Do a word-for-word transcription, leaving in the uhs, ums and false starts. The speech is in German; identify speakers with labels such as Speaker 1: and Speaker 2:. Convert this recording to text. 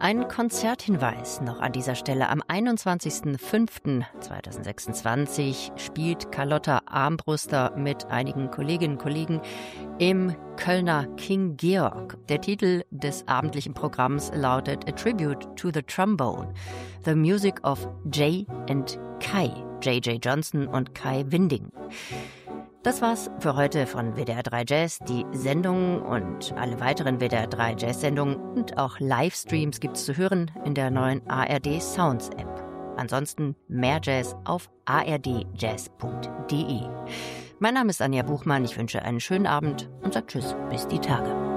Speaker 1: Ein Konzerthinweis noch an dieser Stelle. Am einundzwanzigsten fünften zweitausendsechsundzwanzig spielt Carlotta Armbruster mit einigen Kolleginnen und Kollegen im Kölner King Georg. Der Titel des abendlichen Programms lautet A Tribute to the Trombone, the Music of Jay and Kai, J J Johnson und Kai Winding. Das war's für heute von W D R drei Jazz. Die Sendung und alle weiteren W D R drei Jazz-Sendungen und auch Livestreams gibt's zu hören in der neuen A R D Sounds App. Ansonsten mehr Jazz auf a r d jazz punkt d e. Mein Name ist Anja Buchmann. Ich wünsche einen schönen Abend und sage Tschüss bis die Tage.